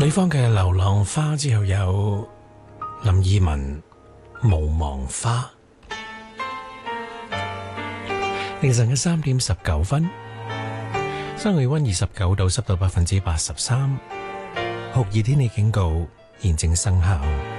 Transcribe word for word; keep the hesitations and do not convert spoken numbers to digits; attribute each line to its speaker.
Speaker 1: 李芳嘅《流浪花》之後有林二汶《無忘花》。凌晨嘅三點十九分，室外氣溫二十九度，濕度百分之八十三，酷熱天氣警告現正生效。